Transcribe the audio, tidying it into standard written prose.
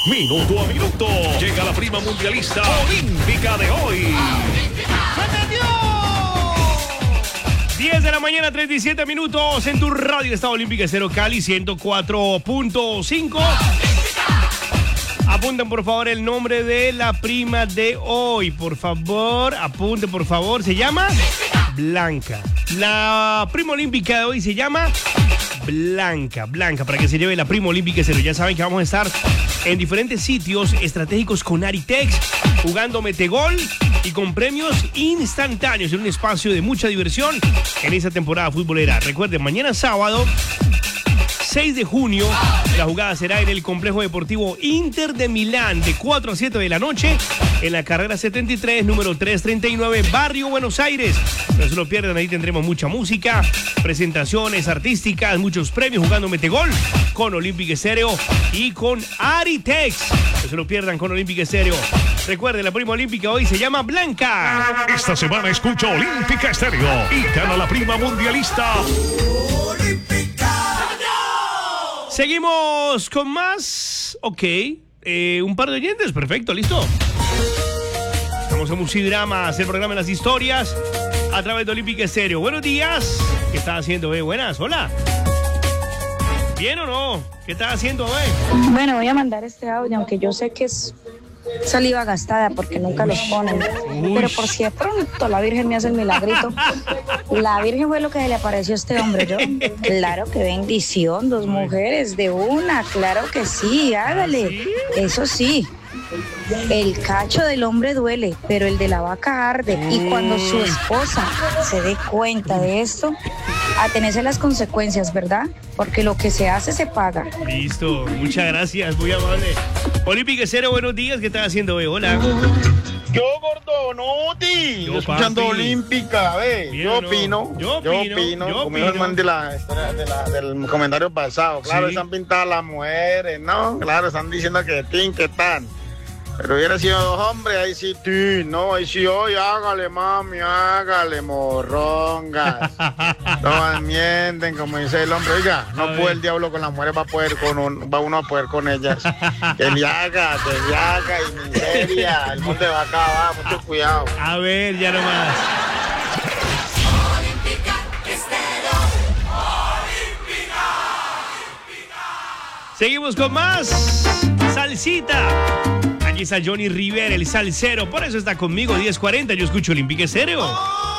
Minuto a minuto. Llega la prima mundialista olímpica de hoy. 10 de la mañana, 37 minutos en tu radio Estado Olímpica Estéreo Cali 104.5. Apunten por favor el nombre de la prima de hoy. Por favor, apunten por favor. Se llama Blanca. La prima olímpica de hoy se llama Blanca, para que se lleve la prima olímpica Estéreo. Ya saben que vamos a estar en diferentes sitios estratégicos con Aritex, jugando metegol y con premios instantáneos en un espacio de mucha diversión en esta temporada futbolera. Recuerden, mañana sábado 6 de junio, la jugada será en el Complejo Deportivo Inter de Milán de 4 a 7 de la noche en la carrera 73, número 339, Barrio Buenos Aires. No se lo pierdan, ahí tendremos mucha música, presentaciones artísticas, muchos premios jugando metegol con Olímpica Estéreo y con Aritex. No se lo pierdan con Olímpica Estéreo. Recuerden, la prima olímpica hoy se llama Blanca. Esta semana escucha Olímpica Estéreo y gana la prima mundialista olímpica. Seguimos con más. Ok. Un par de oyentes. Perfecto, listo. Estamos en Musidramas, el programa de las historias a través de Olímpica Estéreo. Buenos días. ¿Qué estás haciendo, Buenas, hola. ¿Bien o no? ¿Qué estás haciendo, Bueno, voy a mandar este audio, aunque yo sé que es saliva gastada porque nunca los ponen. Pero por si de pronto la Virgen me hace el milagrito. La Virgen fue lo que se le apareció a este hombre, yo. Claro que bendición, 2 mujeres de una, claro que sí, hágale. ¿Sí? Eso sí. El cacho del hombre duele, pero el de la vaca arde. Y cuando su esposa se dé cuenta de esto, atenerse a las consecuencias, ¿verdad? Porque lo que se hace se paga. Listo, muchas gracias, muy amable. Olímpica Estéreo, buenos días, ¿qué estás haciendo, Hola. Yo, gordo, no, Yo, escuchando papi. Olímpica, Yo opino. Como dijo el man de del comentario pasado. Claro, Sí. están pintadas las mujeres, ¿no? Claro, están diciendo que están. Pero hubiera sido 2 hombres, ahí sí, no, ahí sí, hoy hágale, mami, hágale, morrongas. No mienten, como dice el hombre, oiga, no puede el diablo con las mujeres, va uno a poder con ellas. Que le haga, y miseria, el mundo va a acabar, mucho cuidado. A ver, ya nomás. Seguimos con más salsita. Aquí está Johnny Rivera, el salsero. Por eso está conmigo 10:40. Yo escucho Olímpica Estéreo.